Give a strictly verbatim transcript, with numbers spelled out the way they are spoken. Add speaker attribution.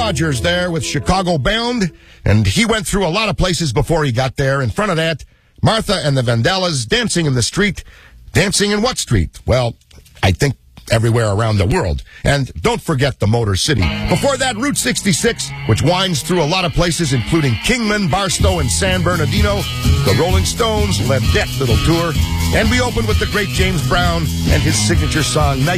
Speaker 1: Rogers there with Chicago Bound, and he went through a lot of places before he got there. In front of that, Martha and the Vandellas, Dancing in the Street. Dancing in what street? Well, I think everywhere around the world. And don't forget the Motor City. Before that, Route sixty-six, which winds through a lot of places, including Kingman, Barstow, and San Bernardino. The Rolling Stones led that little tour. And we opened with the great James Brown and his signature song, Night